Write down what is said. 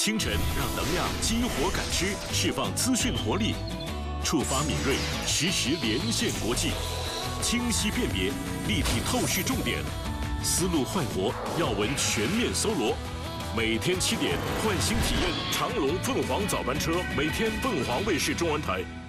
清晨让能量激活感知，释放资讯活力，触发敏锐，实时连线国际，清晰辨别，立体透视重点，思路焕活，要闻全面搜罗。每天7点，唤醒体验长龙凤凰早班车，每天凤凰卫视中文台。